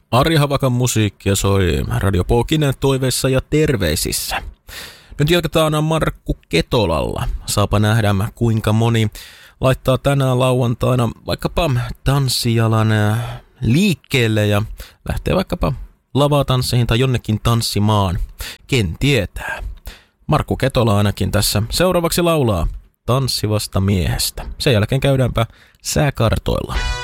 Ari Havakan musiikkia soi Radio Pokinen toiveissa ja terveisissä. Nyt jatketaan Markku Ketolalla. Saapa nähdä, kuinka moni laittaa tänään lauantaina vaikkapa tanssijalan liikkeelle ja lähtee vaikkapa lavatansseihin tai jonnekin tanssimaan. Ken tietää? Markku Ketola ainakin tässä seuraavaksi laulaa tanssivasta miehestä. Sen jälkeen käydäänpä sääkartoilla.